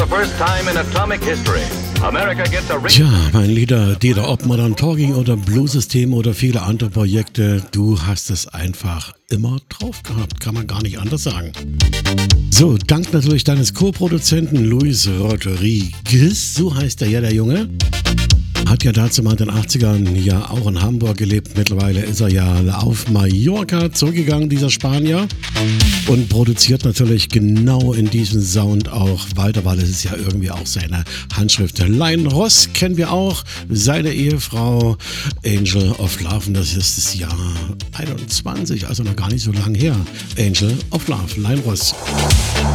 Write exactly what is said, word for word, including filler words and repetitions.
the first time in atomic history, America gets a ring. Tja, mein Lieder, Dieter, ob Modern Talking oder Blues-System oder viele andere Projekte, du hast es einfach immer drauf gehabt, kann man gar nicht anders sagen. So, dank natürlich deines Co-Produzenten Luis Rodriguez, so heißt er ja, der Junge. Hat ja dazu mal in den achtzigern ja auch in Hamburg gelebt. Mittlerweile ist er ja auf Mallorca zurückgegangen, dieser Spanier. Und produziert natürlich genau in diesem Sound auch weiter, weil es ist ja irgendwie auch seine Handschrift. Lionel Ross kennen wir auch, seine Ehefrau Angel of Love. Und das ist das Jahr einundzwanzig, also noch gar nicht so lange her. Angel of Love, Lionel Ross.